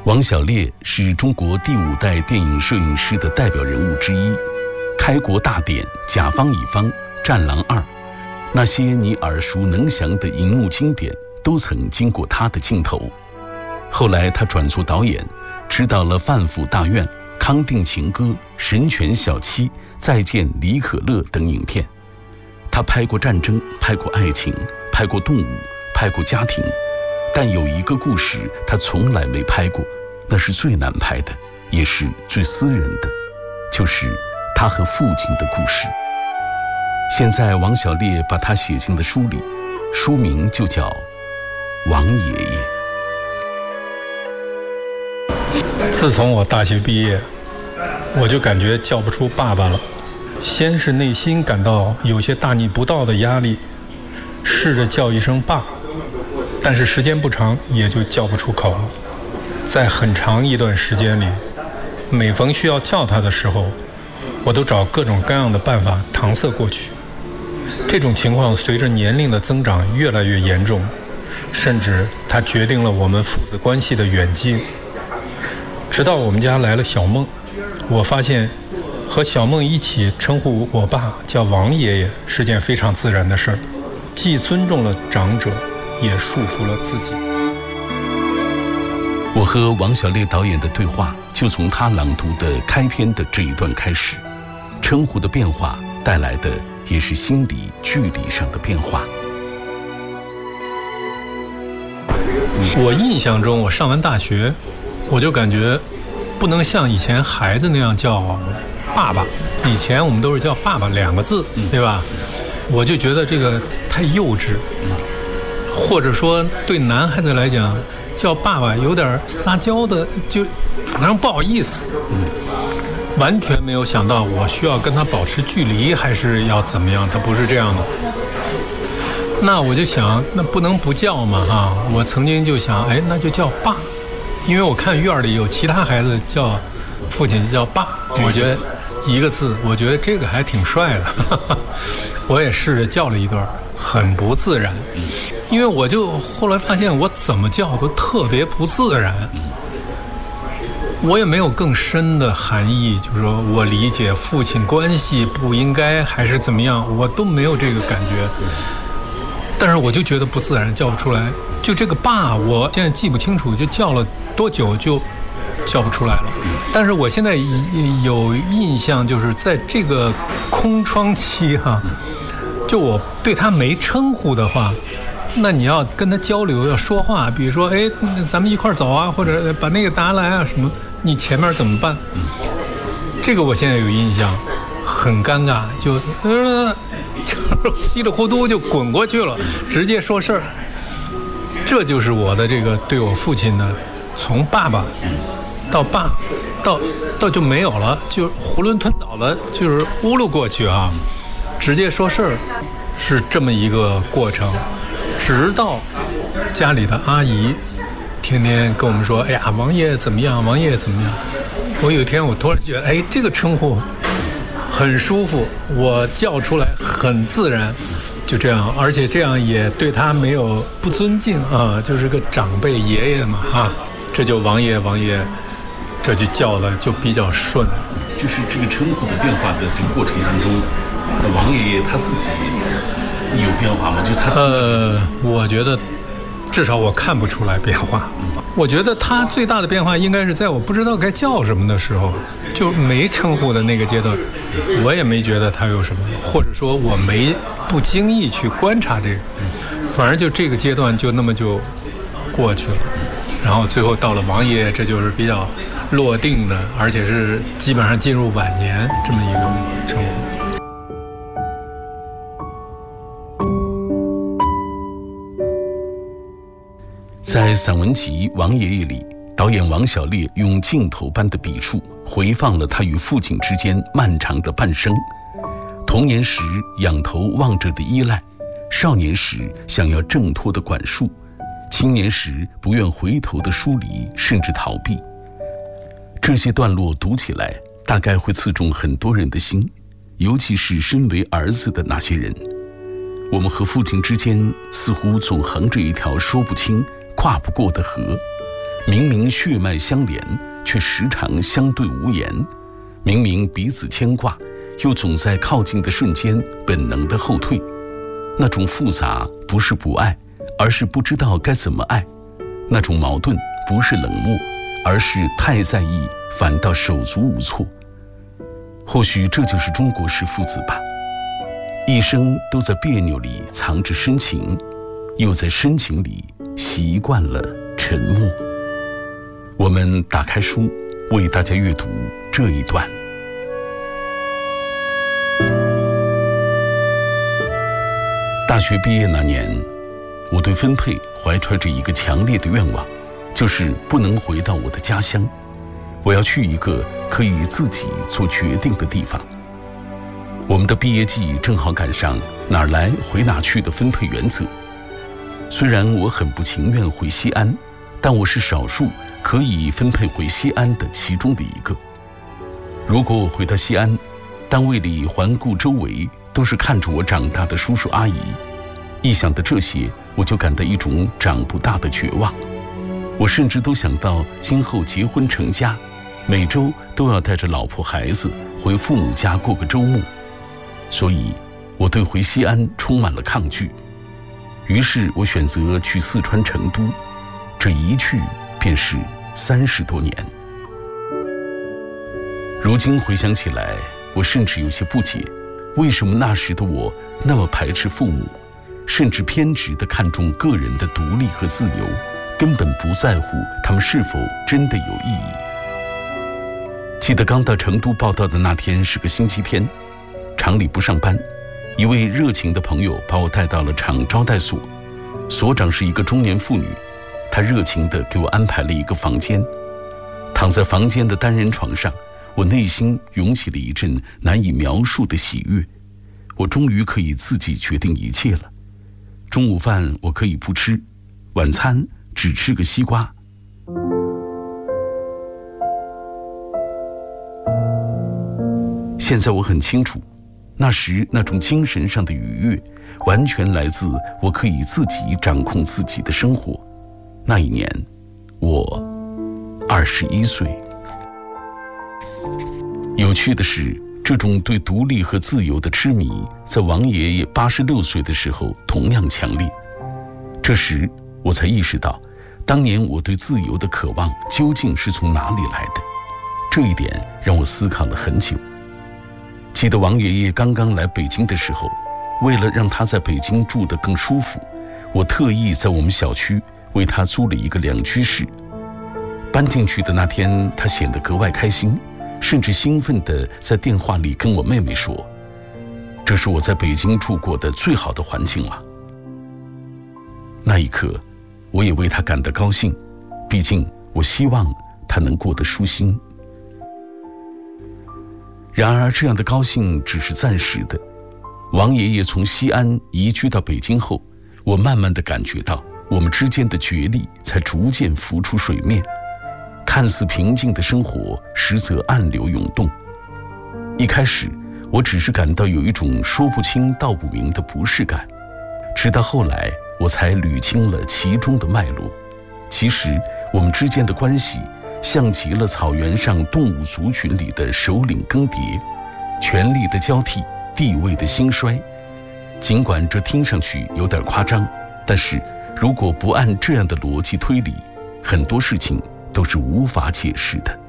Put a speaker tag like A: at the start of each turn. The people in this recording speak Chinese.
A: 王小烈是中国第5代电影摄影师的代表人物之一，开国大典、甲方乙方、战狼2，那些你耳熟能详的银幕经典都曾经过他的镜头。后来他转做导演，执导了《范府大院》、《康定情歌》、《神犬小七》、《再见李可乐》等影片。他拍过战争，拍过爱情，拍过动物，拍过家庭，但有一个故事他从来没拍过，那是最难拍的，也是最私人的，就是他和父亲的故事。现在王小烈把它写进了书里，书名就叫《王爷爷》。
B: 自从我大学毕业，我就感觉叫不出爸爸了。先是内心感到有些大逆不道的压力，试着叫一声爸，但是时间不长也就叫不出口了。在很长一段时间里，每逢需要叫他的时候，我都找各种各样的办法搪塞过去。这种情况随着年龄的增长越来越严重，甚至它决定了我们父子关系的远近。直到我们家来了小梦，我发现和小梦一起称呼我爸叫王爷爷是件非常自然的事儿，既尊重了长者，也束缚了自己。
A: 我和王小烈导演的对话就从他朗读的开篇的这一段开始。称呼的变化带来的也是心理距离上的变化。
B: 我印象中，我上完大学，我就感觉不能像以前孩子那样叫爸爸，以前我们都是叫爸爸2个字，对吧？我就觉得这个太幼稚，或者说对男孩子来讲，叫爸爸有点撒娇的，就好像不好意思。完全没有想到我需要跟他保持距离，还是要怎么样？他不是这样的。那我就想，那不能不叫嘛哈！我曾经就想，那就叫爸，因为我看院里有其他孩子叫父亲叫爸，我觉得1个字，我觉得这个还挺帅的。我也试着叫了一段，很不自然，因为我就后来发现我怎么叫都特别不自然。我也没有更深的含义，就是说我理解父亲关系不应该还是怎么样，我都没有这个感觉。但是我就觉得不自然，叫不出来。就这个爸，我现在记不清楚，就叫了多久就叫不出来了。但是我现在有印象，就是在这个空窗期哈，就我对他没称呼的话，那你要跟他交流，要说话，比如说咱们一块走啊，或者把那个拿来啊什么，你前面怎么办？这个我现在有印象，很尴尬，就稀里糊涂就滚过去了，直接说事儿。这就是我的这个对我父亲的，从爸爸到爸到就没有了，就囫囵吞枣的，就是乌噜过去啊，直接说事儿，是这么一个过程。直到家里的阿姨天天跟我们说，哎呀，王爷怎么样，王爷怎么样。我有一天我突然觉得，这个称呼很舒服，我叫出来很自然，就这样，而且这样也对他没有不尊敬啊，就是个长辈爷爷嘛啊，这就王爷王爷，这就叫的就比较顺。
A: 就是这个称呼的变化的这个过程当中，王爷爷他自己有变化吗？就他
B: 我觉得至少我看不出来变化。我觉得他最大的变化应该是在我不知道该叫什么的时候，就没称呼的那个阶段，我也没觉得他有什么，或者说我没不经意去观察这个，反而就这个阶段就那么就过去了。然后最后到了王爷，这就是比较落定的，而且是基本上进入晚年这么一个称呼。
A: 在散文集《王爷爷》里，导演王小烈用镜头般的笔触回放了他与父亲之间漫长的半生。童年时仰头望着的依赖，少年时想要挣脱的管束，青年时不愿回头的疏离甚至逃避。这些段落读起来大概会刺中很多人的心，尤其是身为儿子的那些人。我们和父亲之间似乎总横着一条说不清跨不过的河， 明明血脉相连，却时常相对无言；明明彼此牵挂，又总在靠近的瞬间本能的后退。那种复杂不是不爱，而是不知道该怎么爱；那种矛盾不是冷漠，而是太在意，反倒手足无措。或许这就是中国式父子吧，一生都在别扭里藏着深情，又在深情里习惯了沉默。我们打开书，为大家阅读这一段。大学毕业那年，我对分配怀揣着一个强烈的愿望，就是不能回到我的家乡，我要去一个可以自己做决定的地方。我们的毕业季正好赶上哪儿来回哪去的分配原则。虽然我很不情愿回西安，但我是少数可以分配回西安的其中的一个。如果我回到西安，单位里环顾周围都是看着我长大的叔叔阿姨，一想到这些，我就感到一种长不大的绝望。我甚至都想到今后结婚成家，每周都要带着老婆孩子回父母家过个周末，所以我对回西安充满了抗拒。于是我选择去四川成都，这一去便是30多年。如今回想起来，我甚至有些不解，为什么那时的我那么排斥父母，甚至偏执地看重个人的独立和自由，根本不在乎他们是否真的有意义。记得刚到成都报到的那天是个星期天，厂里不上班，一位热情的朋友把我带到了厂招待所，所长是一个中年妇女，她热情地给我安排了一个房间。躺在房间的单人床上，我内心涌起了一阵难以描述的喜悦，我终于可以自己决定一切了。中午饭我可以不吃，晚餐只吃个西瓜。现在我很清楚，那时那种精神上的愉悦，完全来自我可以自己掌控自己的生活。那一年，我21岁。有趣的是，这种对独立和自由的痴迷，在王爷爷86岁的时候同样强烈。这时，我才意识到，当年我对自由的渴望究竟是从哪里来的。这一点让我思考了很久。记得王爷爷刚刚来北京的时候，为了让他在北京住得更舒服，我特意在我们小区为他租了一个2居室。搬进去的那天，他显得格外开心，甚至兴奋地在电话里跟我妹妹说：“这是我在北京住过的最好的环境了。”那一刻，我也为他感到高兴，毕竟我希望他能过得舒心。然而，这样的高兴只是暂时的。王爷爷从西安移居到北京后，我慢慢地感觉到我们之间的角力才逐渐浮出水面。看似平静的生活，实则暗流涌动。一开始，我只是感到有一种说不清道不明的不适感，直到后来，我才捋清了其中的脉络。其实，我们之间的关系像极了草原上动物族群里的首领更迭，权力的交替，地位的兴衰。尽管这听上去有点夸张，但是如果不按这样的逻辑推理，很多事情都是无法解释的。